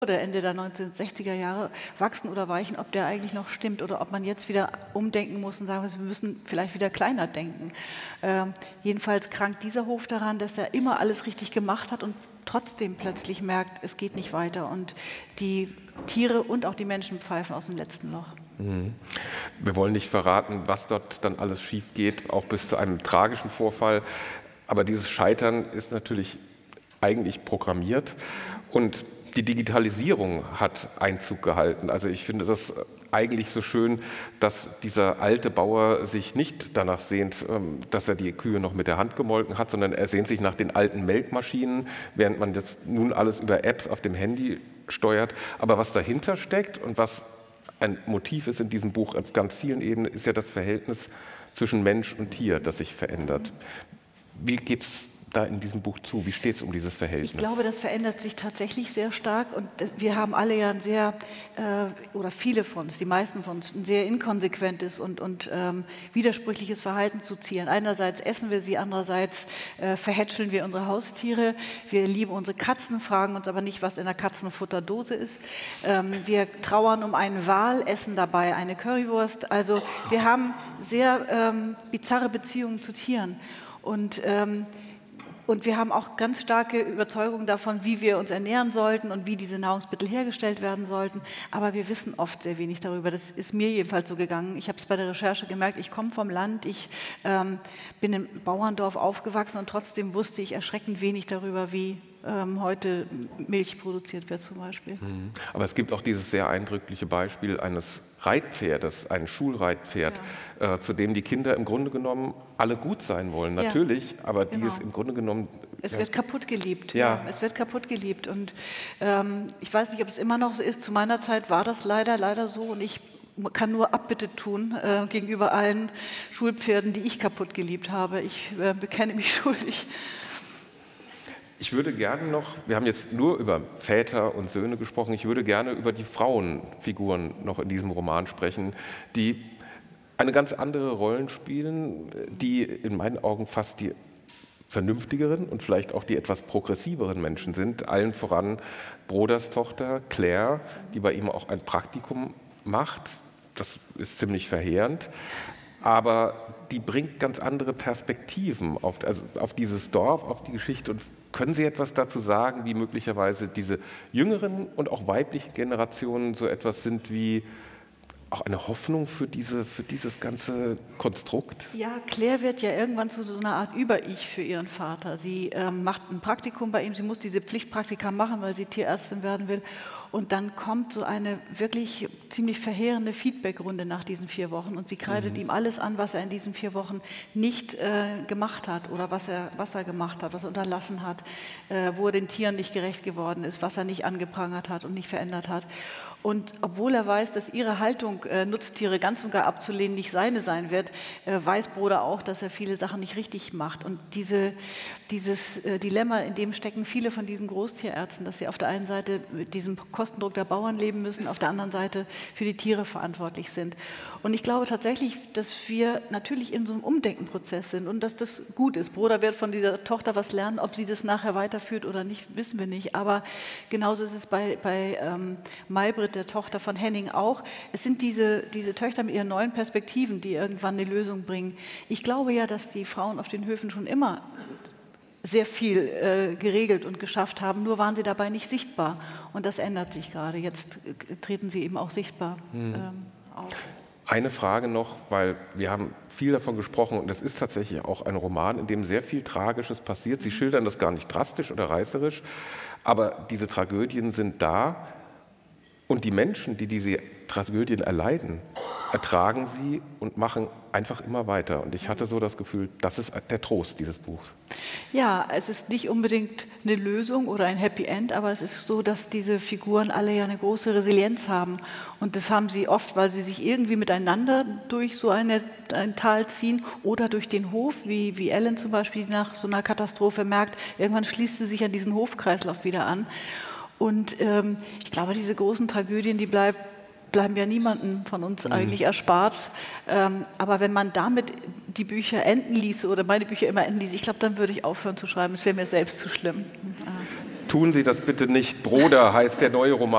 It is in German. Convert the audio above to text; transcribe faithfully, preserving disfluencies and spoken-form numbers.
oder Ende der neunzehnhundertsechziger Jahre wachsen oder weichen, ob der eigentlich noch stimmt oder ob man jetzt wieder umdenken muss und sagen muss, wir müssen vielleicht wieder kleiner denken. Ähm, jedenfalls krankt dieser Hof daran, dass er immer alles richtig gemacht hat und trotzdem plötzlich merkt, es geht nicht weiter und die Tiere und auch die Menschen pfeifen aus dem letzten Loch. Wir wollen nicht verraten, was dort dann alles schief geht, auch bis zu einem tragischen Vorfall. Aber dieses Scheitern ist natürlich eigentlich programmiert und die Digitalisierung hat Einzug gehalten. Also ich finde das eigentlich so schön, dass dieser alte Bauer sich nicht danach sehnt, dass er die Kühe noch mit der Hand gemolken hat, sondern er sehnt sich nach den alten Melkmaschinen, während man jetzt nun alles über Apps auf dem Handy steuert. Aber was dahinter steckt und was ein Motiv ist in diesem Buch auf ganz vielen Ebenen, ist ja das Verhältnis zwischen Mensch und Tier, das sich verändert. Wie geht es da in diesem Buch zu? Wie steht es um dieses Verhältnis? Ich glaube, das verändert sich tatsächlich sehr stark und wir haben alle ja ein sehr, äh, oder viele von uns, die meisten von uns, ein sehr inkonsequentes und, und ähm, widersprüchliches Verhalten zu ziehen. Einerseits essen wir sie, andererseits äh, verhätscheln wir unsere Haustiere, wir lieben unsere Katzen, fragen uns aber nicht, was in der Katzenfutterdose ist. Ähm, wir trauern um einen Wal, essen dabei eine Currywurst. Also wir haben sehr ähm, bizarre Beziehungen zu Tieren und ähm, Und wir haben auch ganz starke Überzeugungen davon, wie wir uns ernähren sollten und wie diese Nahrungsmittel hergestellt werden sollten. Aber wir wissen oft sehr wenig darüber. Das ist mir jedenfalls so gegangen. Ich habe es bei der Recherche gemerkt, ich komme vom Land, ich ähm, bin im Bauerndorf aufgewachsen und trotzdem wusste ich erschreckend wenig darüber, wie ähm, heute Milch produziert wird zum Beispiel. Aber es gibt auch dieses sehr eindrückliche Beispiel eines Reitpferdes, ein Schulreitpferd, ja. äh, zu dem die Kinder im Grunde genommen alle gut sein wollen, natürlich, ja, aber genau. die es im Grunde genommen... Es wird kaputt geliebt, ja. ja, es wird kaputt geliebt und ähm, ich weiß nicht, ob es immer noch so ist, zu meiner Zeit war das leider, leider so und ich kann nur Abbitte tun äh, gegenüber allen Schulpferden, die ich kaputt geliebt habe. Ich äh, bekenne mich schuldig. Ich würde gerne noch, wir haben jetzt nur über Väter und Söhne gesprochen, ich würde gerne über die Frauenfiguren noch in diesem Roman sprechen, die eine ganz andere Rollen spielen, die in meinen Augen fast die vernünftigeren und vielleicht auch die etwas progressiveren Menschen sind. Allen voran Broders Tochter Claire, die bei ihm auch ein Praktikum macht. Das ist ziemlich verheerend. Aber die bringt ganz andere Perspektiven auf, also auf dieses Dorf, auf die Geschichte. Und können Sie etwas dazu sagen, wie möglicherweise diese jüngeren und auch weiblichen Generationen so etwas sind wie auch eine Hoffnung für, diese, für dieses ganze Konstrukt? Ja, Claire wird ja irgendwann zu so einer Art Über-Ich für ihren Vater. Sie ähm, macht ein Praktikum bei ihm, sie muss diese Pflichtpraktika machen, weil sie Tierärztin werden will. Und dann kommt so eine wirklich ziemlich verheerende Feedbackrunde nach diesen vier Wochen. Und sie kreidet mhm. ihm alles an, was er in diesen vier Wochen nicht äh, gemacht hat oder was er, was er gemacht hat, was er unterlassen hat, äh, wo er den Tieren nicht gerecht geworden ist, was er nicht angeprangert hat und nicht verändert hat. Und obwohl er weiß, dass ihre Haltung, äh, Nutztiere ganz und gar abzulehnen, nicht seine sein wird, äh, weiß Broder auch, dass er viele Sachen nicht richtig macht. Und diese, dieses äh, Dilemma, in dem stecken viele von diesen Großtierärzten, dass sie auf der einen Seite mit diesem Kostendruck der Bauern leben müssen, auf der anderen Seite für die Tiere verantwortlich sind. Und ich glaube tatsächlich, dass wir natürlich in so einem Umdenkenprozess sind und dass das gut ist. Broder wird von dieser Tochter was lernen, ob sie das nachher weiterführt oder nicht, wissen wir nicht. Aber genauso ist es bei, bei ähm, Maybrit, der Tochter von Henning, auch. Es sind diese, diese Töchter mit ihren neuen Perspektiven, die irgendwann eine Lösung bringen. Ich glaube ja, dass die Frauen auf den Höfen schon immer sehr viel äh, geregelt und geschafft haben, nur waren sie dabei nicht sichtbar. Und das ändert sich gerade. Jetzt äh, treten sie eben auch sichtbar hm. ähm, auf. Eine Frage noch, weil wir haben viel davon gesprochen und es ist tatsächlich auch ein Roman, in dem sehr viel Tragisches passiert. Sie schildern das gar nicht drastisch oder reißerisch, aber diese Tragödien sind da und die Menschen, die diese Tragödien erleiden, ertragen sie und machen einfach immer weiter. Und ich hatte so das Gefühl, das ist der Trost dieses Buchs. Ja, es ist nicht unbedingt eine Lösung oder ein Happy End, aber es ist so, dass diese Figuren alle ja eine große Resilienz haben. Und das haben sie oft, weil sie sich irgendwie miteinander durch so eine, ein Tal ziehen oder durch den Hof, wie, wie Ellen zum Beispiel, die nach so einer Katastrophe merkt, irgendwann schließt sie sich an diesen Hofkreislauf wieder an. Und ähm, ich glaube, diese großen Tragödien, die bleiben, bleiben ja niemandem von uns mhm. eigentlich erspart. Ähm, aber wenn man damit die Bücher enden ließe oder meine Bücher immer enden ließe, ich glaube, dann würde ich aufhören zu schreiben. Es wäre mir selbst zu schlimm. Tun Sie das bitte nicht. Broder heißt der neue Roman.